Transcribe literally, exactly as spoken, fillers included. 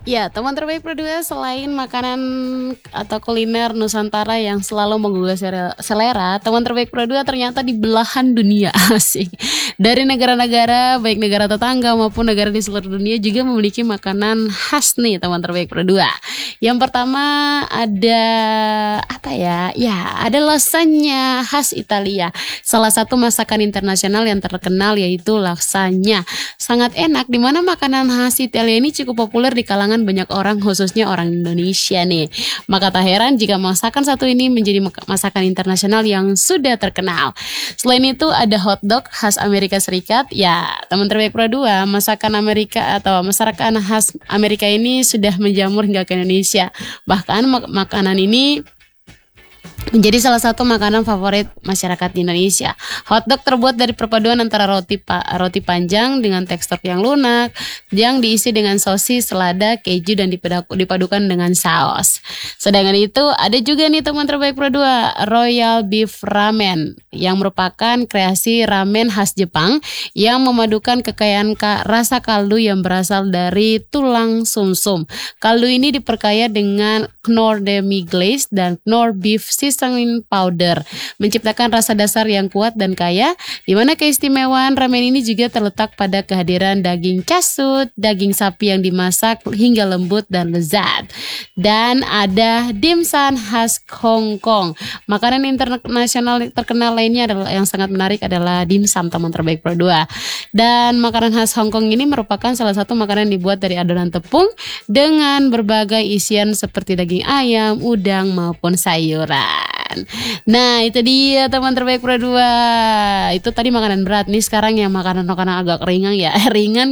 Ya, teman terbaik berdua selain makanan atau kuliner Nusantara yang selalu menggugah sere selera, teman terbaik berdua ternyata di belahan dunia, asik. Dari negara-negara, baik negara tetangga maupun negara di seluruh dunia juga memiliki makanan khas nih teman terbaik berdua. Yang pertama ada apa ya? Ya, ada lasagna khas Italia. Salah satu masakan internasional yang terkenal yaitu lasagna. Sangat enak di mana makanan khas Italia ini cukup populer di kalangan banyak orang khususnya orang Indonesia nih. Maka tak heran jika masakan satu ini menjadi mak- masakan internasional yang sudah terkenal. Selain itu ada hotdog khas Amerika Serikat. Ya, teman terbaik Pro dua, masakan Amerika atau masakan khas Amerika ini sudah menjamur hingga ke Indonesia. Bahkan mak- makanan ini menjadi salah satu makanan favorit masyarakat di Indonesia. Hotdog terbuat dari perpaduan antara roti pa- roti panjang dengan tekstur yang lunak, yang diisi dengan sosis, selada, keju dan dipadu- dipadukan dengan saus. Sedangkan itu ada juga nih teman terbaik Pro dua, Royal Beef Ramen yang merupakan kreasi ramen khas Jepang yang memadukan kekayaan ka- rasa kaldu yang berasal dari tulang sumsum. Kaldu ini diperkaya dengan Knorr demi glaze dan Knorr beef seasoning powder, menciptakan rasa dasar yang kuat dan kaya, di mana keistimewaan ramen ini juga terletak pada kehadiran daging casut, daging sapi yang dimasak hingga lembut dan lezat. Dan ada dimsum khas Hong Kong. Makanan internasional terkenal lainnya adalah yang sangat menarik adalah dimsum teman terbaik Pro dua. Dan makanan khas Hong Kong ini merupakan salah satu makanan yang dibuat dari adonan tepung dengan berbagai isian seperti daging ayam, udang maupun sayuran. Nah, itu dia teman terbaik Pro dua. Itu tadi makanan berat nih, sekarang yang makanan-makanan agak ringan ya. Ringan